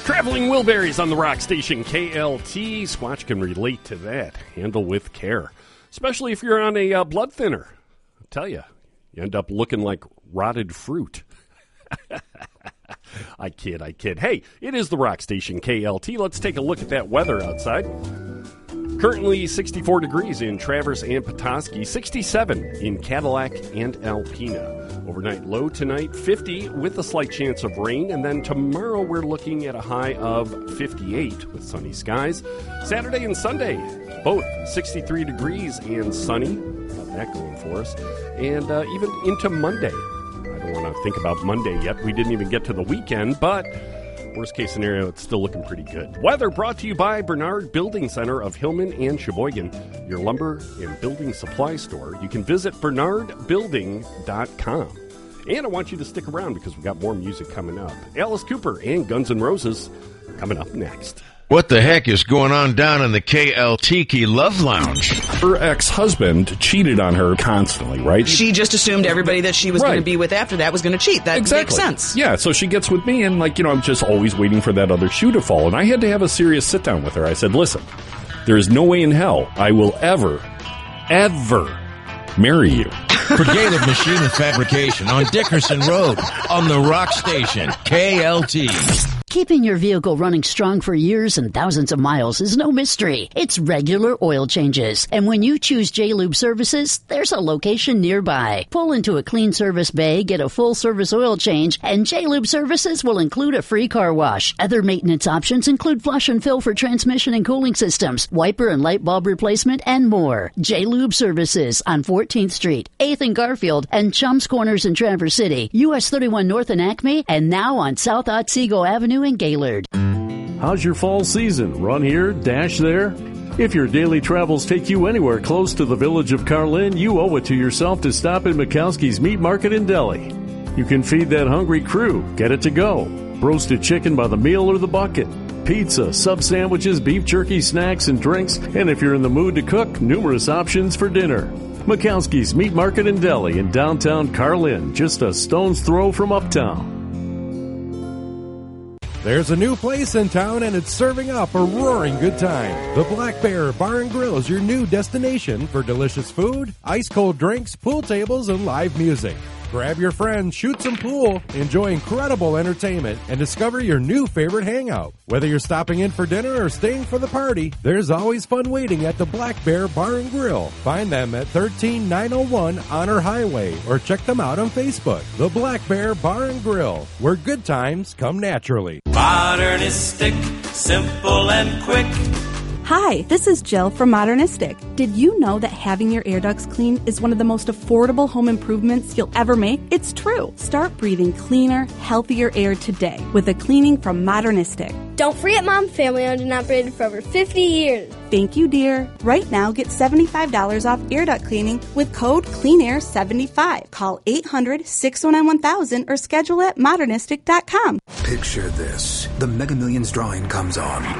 Traveling Wilburys on the rock station KLT. Squatch can relate to that. Handle with care. Especially if you're on a blood thinner. I'll tell you, you end up looking like rotted fruit. I kid. Hey, it is the rock station KLT. Let's take a look at that weather outside. Currently 64 degrees in Traverse and Petoskey, 67 in Cadillac and Alpena. Overnight low tonight, 50 with a slight chance of rain. And then tomorrow we're looking at a high of 58 with sunny skies. Saturday and Sunday, both 63 degrees and sunny. Got that going for us. And even into Monday. I don't want to think about Monday yet. We didn't even get to the weekend, but worst case scenario, it's still looking pretty good. Weather brought to you by Bernard Building Center of Hillman and Sheboygan, your lumber and building supply store. You can visit bernardbuilding.com. And I want you to stick around because we've got more music coming up. Alice Cooper and Guns N' Roses coming up next. What the heck is going on down in the KLTiki Love Lounge? Her ex-husband cheated on her constantly, right? She just assumed everybody that she was going to be with after that was going to cheat. That makes sense. Yeah, so she gets with me, and I'm just always waiting for that other shoe to fall. And I had to have a serious sit-down with her. I said, listen, there is no way in hell I will ever marry you. Brigade of Machine and Fabrication on Dickerson Road on the rock station, KLT. Keeping your vehicle running strong for years and thousands of miles is no mystery. It's regular oil changes. And when you choose J-Lube Services, there's a location nearby. Pull into a clean service bay, get a full service oil change, and J-Lube Services will include a free car wash. Other maintenance options include flush and fill for transmission and cooling systems, wiper and light bulb replacement, and more. J-Lube Services on 14th Street, 8th and Garfield, and Chums Corners in Traverse City, US 31 North and Acme, and now on South Otsego Avenue in Gaylord. How's your fall season? Run here, dash there? If your daily travels take you anywhere close to the village of Carlin, you owe it to yourself to stop at Mikowski's Meat Market and Deli. You can feed that hungry crew, get it to go. Roasted chicken by the meal or the bucket. Pizza, sub sandwiches, beef jerky, snacks, and drinks. And if you're in the mood to cook, numerous options for dinner. Mikowski's Meat Market and Deli in downtown Carlin, just a stone's throw from uptown. There's a new place in town, and it's serving up a roaring good time. The Black Bear Bar and Grill is your new destination for delicious food, ice-cold drinks, pool tables, and live music. Grab your friends, shoot some pool, enjoy incredible entertainment, and discover your new favorite hangout. Whether you're stopping in for dinner or staying for the party, there's always fun waiting at the Black Bear Bar and Grill. Find them at 13901 Honor Highway or check them out on Facebook. The Black Bear Bar and Grill, where good times come naturally. Modernistic, simple and quick. Hi, this is Jill from Modernistic. Did you know that having your air ducts cleaned is one of the most affordable home improvements you'll ever make? It's true. Start breathing cleaner, healthier air today with a cleaning from Modernistic. Don't forget Mom, family owned and operated for over 50 years. Thank you, dear. Right now, get $75 off air duct cleaning with code CleanAir75. Call 800-609-1000 or schedule at modernistic.com. Picture this. The Mega Millions drawing comes on.